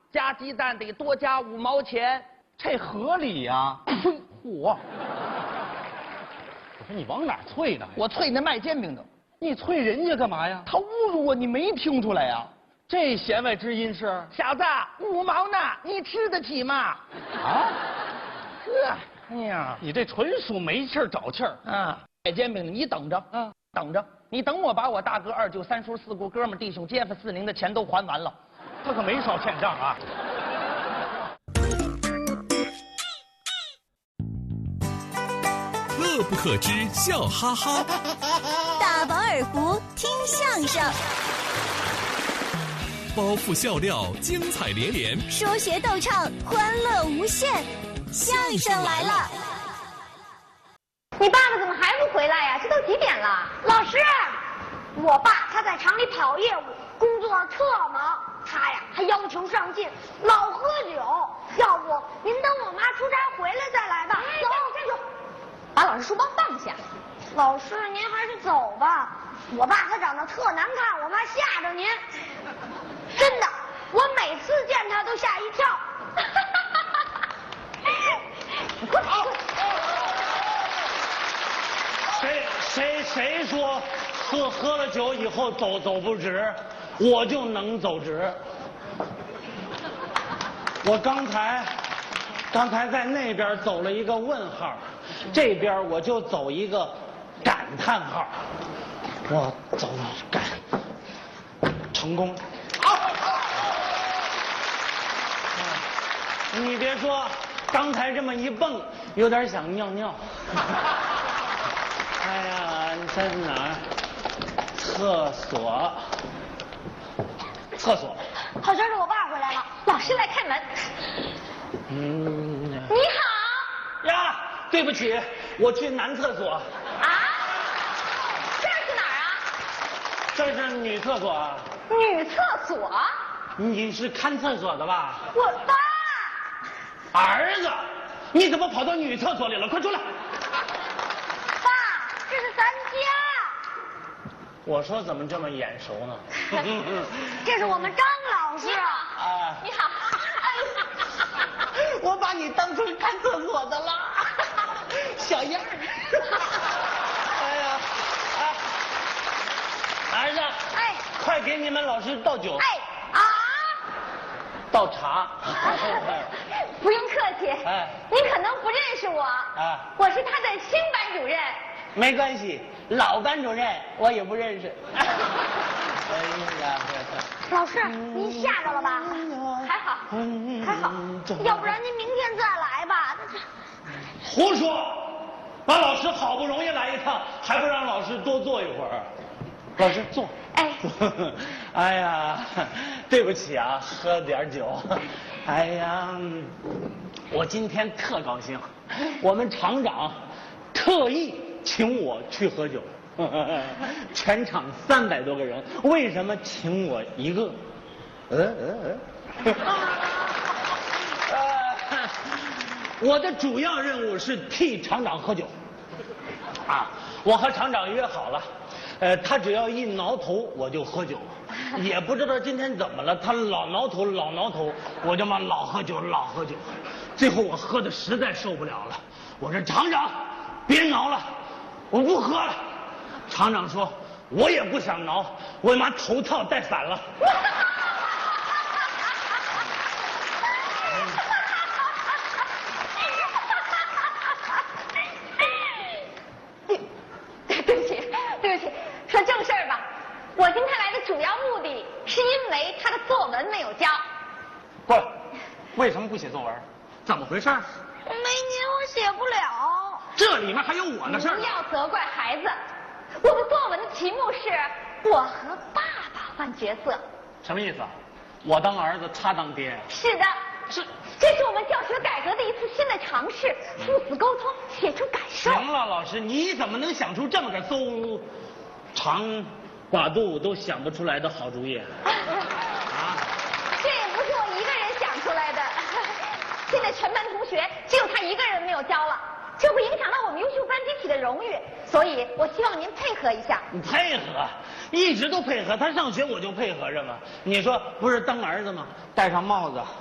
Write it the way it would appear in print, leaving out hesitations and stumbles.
加鸡蛋得多加5毛钱。 这合理呀！ 嚯！ 我说你往哪儿啐呢？ 我啐那卖煎饼的， 你啐人家干嘛呀？ 他侮辱我，你没听出来呀？ 这弦外之音是？ 小子，5毛呢，你吃得起吗？ 啊？ 呵，哎呀， 你这纯属没气儿找气儿啊！卖煎饼的，你等着，等着，你等我把我大哥、二舅、三叔、四姑、哥们、弟兄、街坊、四邻的钱都还完了， 他可没少欠账啊。 乐不可支，笑哈哈； 大饱耳福，听相声； 包袱笑料，精彩连连； 说学逗唱，欢乐无限。相声来了！ 你爸爸怎么还不回来呀？这都几点了？老师，我爸他在厂里跑业务，工作特忙，他呀还要求上进，老喝酒。要不您等我妈出差回来再来吧。走，站住！把老师书包放下。老师，您还是走吧。我爸他长得特难看，我怕吓着您。真的，我每次见他都吓一跳。你快跑！ 谁说喝了酒以后走不直，我就能走直。我刚才在那边走了一个问号，这边我就走一个感叹号。我走感成功。你别说，刚才这么一蹦，有点想尿尿。哎呀，你在哪儿？厕所。 好像是我爸回来了，老师来开门。你好。 呀，对不起，我去男厕所。 啊？这是哪儿啊？ 这是女厕所啊。 女厕所？ 你是看厕所的吧？ 我爸。 儿子，你怎么跑到女厕所里了？快出来！ 爸，这是咱家。 我说怎么这么眼熟呢？ 这是我们张老师。 啊， 你好。 我把你当成看厕所的了，小样儿。哎呀，儿子， 哎， 快给你们老师倒酒。 哎啊， 倒茶。 不用客气。 哎， 您可能不认识我。 啊， 我是他的新班主任。 没关系，老班主任我也不认识。哎呀， 老师，您吓着了吧？还好，还好，要不然您明天再来吧。 胡说！把老师好不容易来一趟，还不让老师多坐一会儿？老师坐。 哎， 哎呀，对不起啊，喝点酒。哎呀，我今天特高兴，我们厂长特意请我去喝酒。全场300多个人，为什么请我一个？我的主要任务是替厂长喝酒。啊，我和厂长约好了，他只要一挠头我就喝酒，也不知道今天怎么了，他老挠头，我就嘛老喝酒。最后我喝的实在受不了了，我说厂长，别挠了，我不喝了。厂长说：“我也不想挠，我妈头套戴反了。” 对不起，说正事儿吧。我今天来的主要目的是因为他的作文没有交。 不，为什么不写作文？怎么回事？ 没您我写不了。 这里面还有我的事儿。 不要责怪孩子。我们作文的题目是我和爸爸换角色。 什么意思？我当儿子，他当爹。 是的，这是我们教学改革的一次新的尝试，父子沟通，写出感受。 行了，老师，你怎么能想出这么个邹长寡肚都想不出来的好主意？啊？ 这也不是我一个人想出来的，现在全班同学只有他一个人没有交了。这会影响到我们优秀班集体的荣誉，所以我希望您配合一下。 你配合，一直都配合，他上学我就配合着嘛。你说不是当儿子吗？戴上帽子，